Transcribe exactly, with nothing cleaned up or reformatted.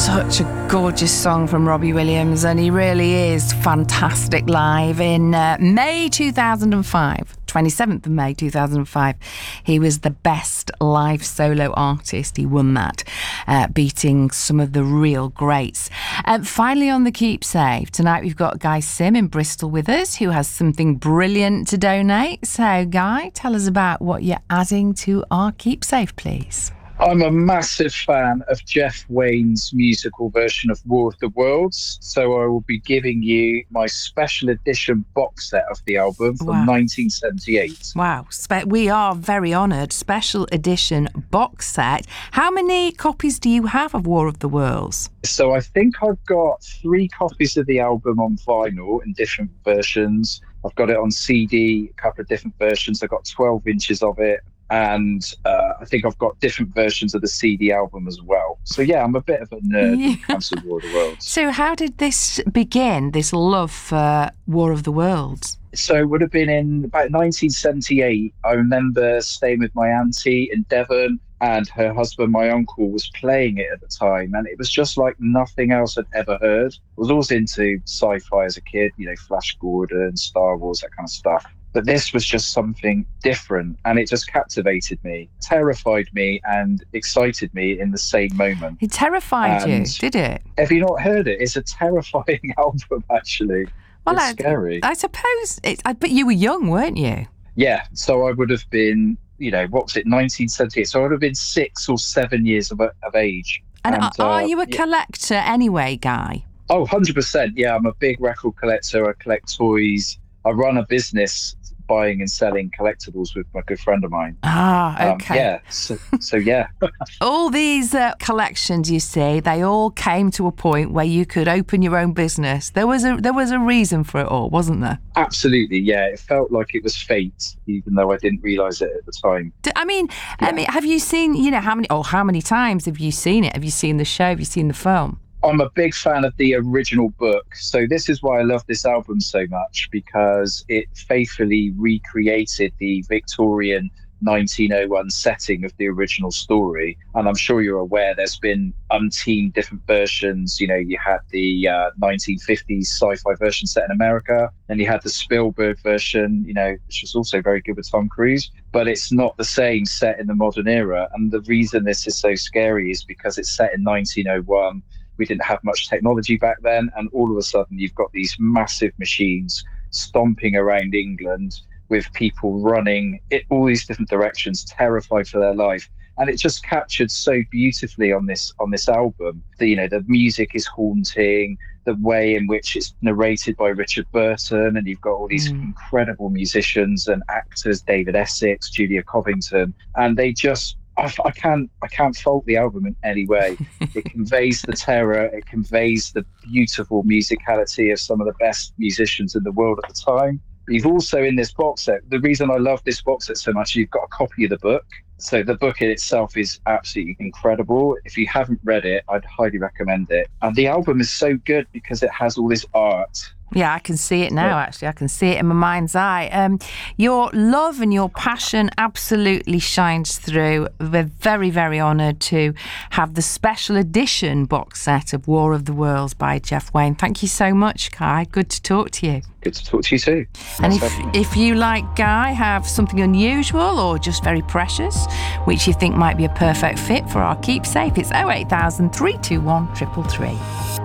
Such a gorgeous song from Robbie Williams, and he really is fantastic live. In uh, May two thousand five, twenty-seventh of May two thousand five, he was the best live solo artist. He won that, uh, beating some of the real greats. Uh, finally on the Keepsave, tonight we've got Guy Sim in Bristol with us, who has something brilliant to donate. So Guy, tell us about what you're adding to our Keepsave, please. I'm a massive fan of Jeff Wayne's musical version of War of the Worlds, so I will be giving you my special edition box set of the album from Wow. nineteen seventy-eight. Wow, Spe- we are very honoured. Special edition box set. How many copies do you have of War of the Worlds? So I think I've got three copies of the album on vinyl in different versions. I've got it on C D, a couple of different versions. I've got twelve inches of it. And uh, I think I've got different versions of the C D album as well. So yeah, I'm a bit of a nerd when it comes to War of the Worlds. So how did this begin, this love for War of the Worlds? So it would have been in about nineteen seventy-eight. I remember staying with my auntie in Devon, and her husband, my uncle, was playing it at the time. And it was just like nothing else I'd ever heard. I was always into sci-fi as a kid, you know, Flash Gordon, Star Wars, that kind of stuff. But this was just something different, and it just captivated me, terrified me, and excited me in the same moment. It terrified And you, did it? Have you not heard it? It's a terrifying album, actually. Well, it's I, scary. I suppose, it, I, but you were young, weren't you? Yeah, so I would have been, you know, what was it, nineteen seventy-eight? So I would have been six or seven years of, of age. And, And, are, are uh, you a yeah. collector anyway, Guy? Oh, one hundred percent. Yeah, I'm a big record collector. I collect toys. I run a business buying and selling collectibles with my good friend of mine. Ah, okay. Um, yeah, so, so yeah. All these uh, collections, you see, they all came to a point where you could open your own business. There was a there was a reason for it all, wasn't there? Absolutely, yeah. It felt like it was fate, even though I didn't realise it at the time. D- I mean, I mean, have you seen, you know, how many, oh, how many times have you seen it? Have you seen the show? Have you seen the film? I'm a big fan of the original book. So this is why I love this album so much, because it faithfully recreated the Victorian nineteen oh one setting of the original story. And I'm sure you're aware there's been umpteen different versions. You know, you had the uh, nineteen fifties sci-fi version set in America, and you had the Spielberg version, you know, which was also very good with Tom Cruise. But it's not the same set in the modern era. And the reason this is so scary is because it's set in nineteen oh one. We didn't have much technology back then, and all of a sudden you've got these massive machines stomping around England with people running in all these different directions, terrified for their life. And it just captured so beautifully on this on this album. The, you know, the music is haunting, the way in which it's narrated by Richard Burton, and you've got all these mm. incredible musicians and actors, David Essex, Julia Covington, and they just I, I can't I can't fault the album in any way. It conveys the terror, it conveys the beautiful musicality of some of the best musicians in the world at the time. But you've also, in this box set, the reason I love this box set so much, you've got a copy of the book. So the book in itself is absolutely incredible. If you haven't read it, I'd highly recommend it. And the album is so good because it has all this art. Yeah, I can see it now, actually. I can see it in my mind's eye. Um, your love and your passion absolutely shines through. We're very, very honoured to have the special edition box set of War of the Worlds by Jeff Wayne. Thank you so much, Guy. Good to talk to you. Good to talk to you too. And if, if you, like Guy, have something unusual or just very precious, which you think might be a perfect fit for our Keepsave, it's oh eight thousand, three two one, three three three.